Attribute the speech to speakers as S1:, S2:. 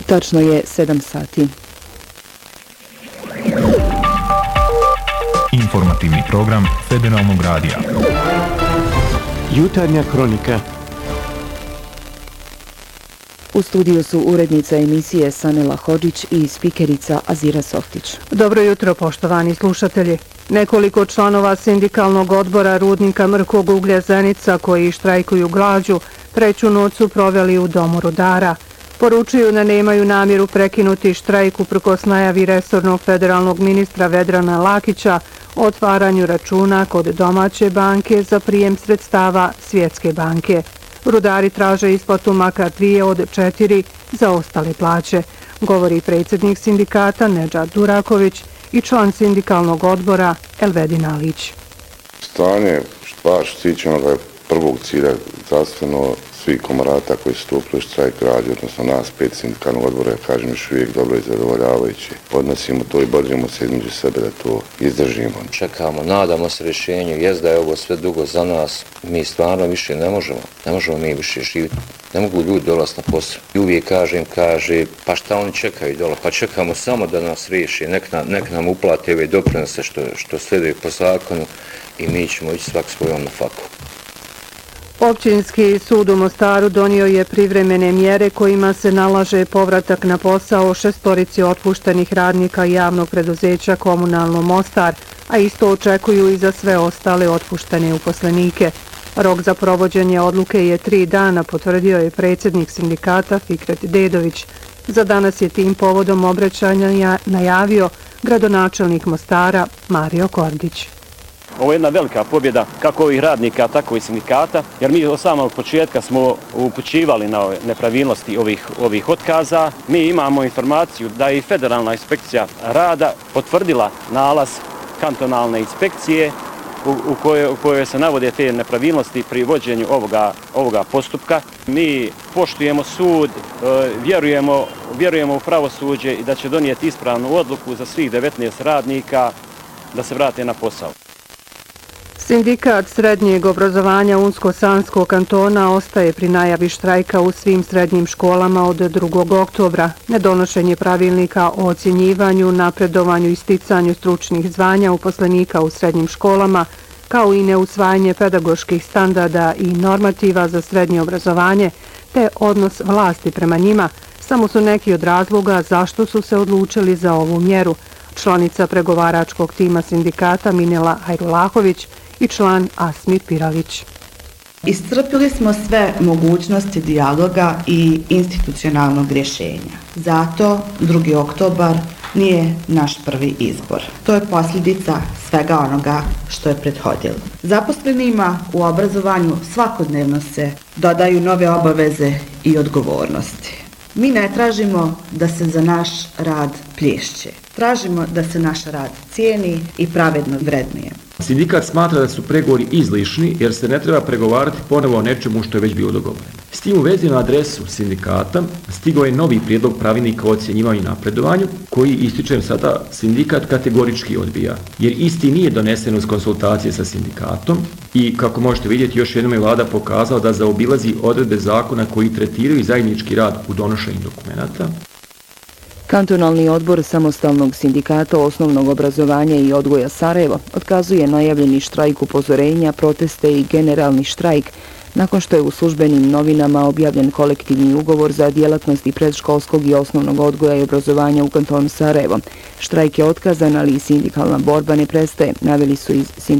S1: Tačno je 7 sati.
S2: Informativni program Federalnog radija.
S3: Jutarnja kronika.
S1: U studiju su urednica emisije Sanela Hodžić i spikerica Azira Softić.
S4: Dobro jutro, poštovani slušatelji. Nekoliko članova sindikalnog odbora rudnika Mrkog uglja Zenica koji štrajkuju glađu treću noć su proveli u domu rudara. Poručuju da nemaju namjeru prekinuti štrajk uprkos najavi resornog federalnog ministra Vedrana Lakića o otvaranju računa kod domaće banke za prijem sredstava Svjetske banke. Rudari traže isplatu makar 2 od 4 za ostale plaće, govori predsjednik sindikata Nedžad Duraković i član sindikalnog odbora Elvedin Alić.
S5: Stanje što se tiče onoga prvog cilja zdravstveno svih komorata koji su stupili štrajk radi, odnosno nas 5 sindikalnog odbora, kažem još uvijek dobro i zadovoljavajući. Podnosimo to i borimo se između sebe da to izdržimo.
S6: Čekamo, nadamo se rješenju, jest da je ovo sve dugo za nas, mi stvarno više ne možemo mi više živjeti. Ne mogu ljudi dolaziti na posao. I uvijek kaže, pa šta oni čekaju dole, pa čekamo samo da nas riješi, nek nam uplate ove doprinose što slijede po zakonu i mi ćemo ići svak svojom na faku.
S4: Općinski sud u Mostaru donio je privremene mjere kojima se nalaže povratak na posao 6 otpuštenih radnika javnog preduzeća Komunalno Mostar, a isto očekuju i za sve ostale otpuštene uposlenike. Rok za provođenje odluke je 3 dana, potvrdio je predsjednik sindikata Fikret Dedović. Za danas je tim povodom obraćanja najavio gradonačelnik Mostara Mario Kordić.
S3: Ovo je jedna velika pobjeda kako ovih radnika, tako i sindikata, jer mi od samog početka smo upućivali na nepravilnosti ovih otkaza. Mi imamo informaciju da je i Federalna inspekcija rada potvrdila nalaz kantonalne inspekcije u kojoj se navode te nepravilnosti pri vođenju ovoga postupka. Mi poštujemo sud, vjerujemo u pravosuđe i da će donijeti ispravnu odluku za svih 19 radnika da se vrate na posao.
S4: Sindikat srednjeg obrazovanja Unsko-Sanskog kantona ostaje pri najavi štrajka u svim srednjim školama od 2. oktobra. Nedonošenje pravilnika o ocjenjivanju, napredovanju i sticanju stručnih zvanja uposlenika u srednjim školama, kao i neusvajanje pedagoških standarda i normativa za srednje obrazovanje, te odnos vlasti prema njima, samo su neki od razloga zašto su se odlučili za ovu mjeru. Članica pregovaračkog tima sindikata Minela Hajrulahović i član Asmir Piralić.
S7: Iscrpili smo sve mogućnosti dijaloga i institucionalnog rješenja. Zato 2. oktobar nije naš prvi izbor. To je posljedica svega onoga što je prethodilo. Zaposlenima u obrazovanju svakodnevno se dodaju nove obaveze i odgovornosti. Mi ne tražimo da se za naš rad plješće. Tražimo da se naš rad cijeni i pravedno vrednuje.
S8: Sindikat smatra da su pregovori izlišni jer se ne treba pregovarati ponovo o nečemu što je već bilo dogovoreno. S tim u vezi na adresu sindikata stigao je novi prijedlog pravilnika o ocjenjivanju i napredovanju koji, ističem sada, sindikat kategorički odbija jer isti nije donesen uz konsultacije sa sindikatom i, kako možete vidjeti, još jednom je vlada pokazala da zaobilazi odredbe zakona koji tretiraju zajednički rad u donošenju dokumenata.
S1: Kantonalni odbor samostalnog sindikata osnovnog obrazovanja i odgoja Sarajevo otkazuje najavljeni štrajk upozorenja, proteste i generalni štrajk nakon što je u službenim novinama objavljen kolektivni ugovor za djelatnosti predškolskog i osnovnog odgoja i obrazovanja u kantonu Sarajevo. Štrajk je otkazan, ali sindikalna borba ne prestaje, naveli su iz sindikata.